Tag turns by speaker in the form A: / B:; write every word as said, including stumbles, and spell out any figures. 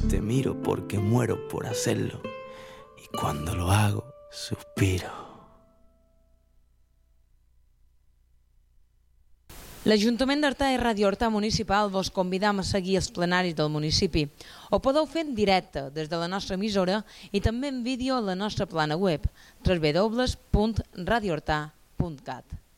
A: te miro porque muero por hacerlo. Y cuando lo hago, suspiro.
B: L'Ajuntament d'Artà i Ràdio Artà Municipal vos convidam a seguir els plenaris del municipi. Ho podeu fer en directe des de la nostra emissora i també en vídeo a la nostra plana web w w w punt radio artà punt cat.